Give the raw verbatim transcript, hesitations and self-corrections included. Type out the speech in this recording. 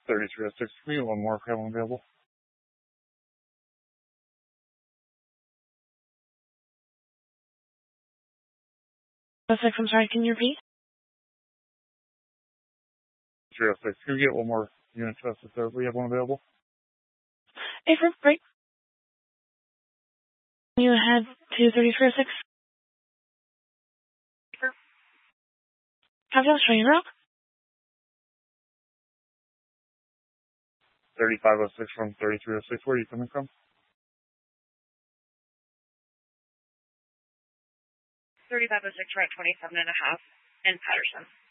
thirty-three oh six. Can we get one more if we have one available? Oh six, I'm sorry, can you repeat? three oh six. Can we get one more unit to us if we have one available? April, right. You had two thirty-three oh six. Have you show you up? thirty-five oh six from thirty-three oh six. Where are you coming from? thirty-five oh six, right, twenty-seven and a half in Patterson.